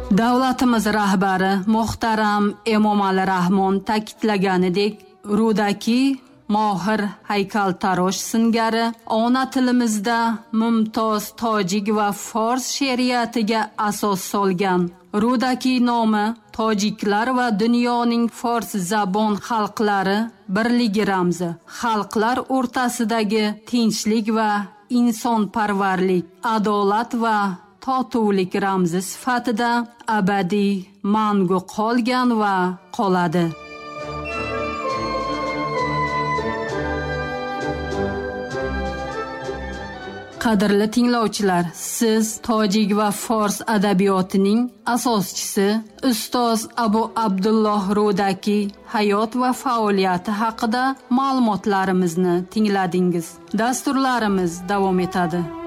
Davlatimiz rahbari muhtaram Emomali Rahmon ta'kidlaganidek, Rudaki mohir haykaltarosh singari ona tilimizda mumtoz tojik va fors she'riyatiga asos solgan. Rudaki nomi tojiklar va dunyoning fors zabon xalqlari birligi ramzi, xalqlar o'rtasidagi tinchlik va insonparvarlik, adolat va totuvlik ramzi sifatida abadiy mangu qolgan va qoladi. Qadrli tinglovchilar, siz tojik va fors adabiyotining asoschisi ustoz Abu Abdulloh Rudaki hayot va faoliyati haqida ma'lumotlarimizni tingladingiz. Dasturlarimiz davom etadi.